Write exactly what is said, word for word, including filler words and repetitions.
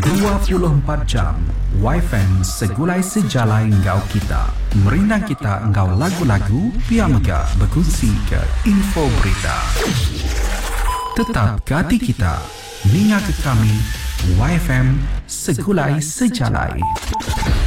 dua puluh empat jam Y F M segulai sejalai engkau kita. Merindang kita engkau lagu-lagu, pihak mega berkongsi ke info berita. Tetap ke hati kita, ninga ke kami Y F M segulai sejalai.